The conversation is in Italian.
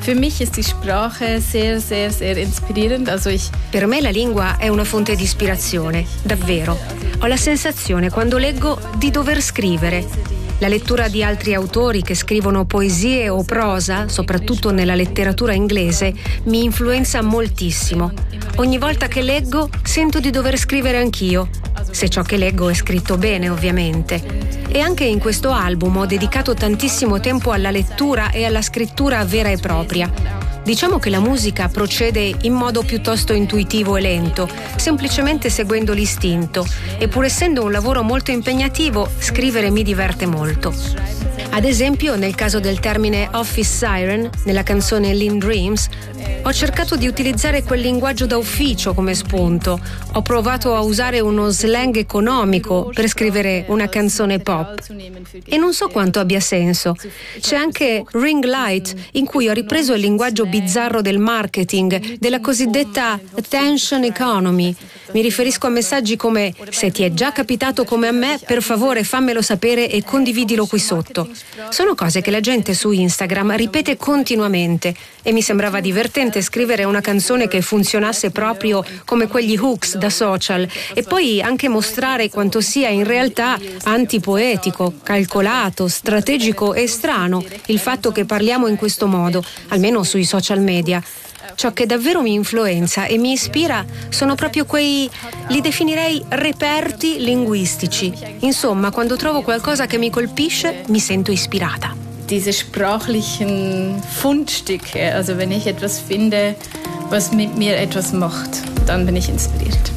Für mich ist die Sprache sehr, sehr, sehr inspirierend. Per me la lingua è una fonte di ispirazione, davvero. Ho la sensazione, quando leggo, di dover scrivere. La lettura di altri autori che scrivono poesie o prosa, soprattutto nella letteratura inglese, mi influenza moltissimo. Ogni volta che leggo, sento di dover scrivere anch'io. Se ciò che leggo è scritto bene, ovviamente. E anche in questo album ho dedicato tantissimo tempo alla lettura e alla scrittura vera e propria. Diciamo che la musica procede in modo piuttosto intuitivo e lento, semplicemente seguendo l'istinto, e pur essendo un lavoro molto impegnativo, scrivere mi diverte molto. Ad esempio, nel caso del termine office siren, nella canzone Lean Dreams, ho cercato di utilizzare quel linguaggio da ufficio come spunto. Ho provato a usare uno slang economico per scrivere una canzone pop. E non so quanto abbia senso. C'è anche Ring Light, in cui ho ripreso il linguaggio bizzarro del marketing, della cosiddetta attention economy. Mi riferisco a messaggi come: se ti è già capitato come a me, per favore fammelo sapere e condividilo qui sotto. Sono cose che la gente su Instagram ripete continuamente e mi sembrava divertente scrivere una canzone che funzionasse proprio come quegli hooks da social, e poi anche mostrare quanto sia in realtà antipoetico, calcolato, strategico e strano il fatto che parliamo in questo modo, almeno sui social media. Ciò che davvero mi influenza e mi ispira sono proprio li definirei reperti linguistici. Insomma, quando trovo qualcosa che mi colpisce, mi sento ispirata. Diese sprachlichen Fundstücke, also wenn ich etwas finde, was mit mir etwas macht, dann bin ich inspiriert.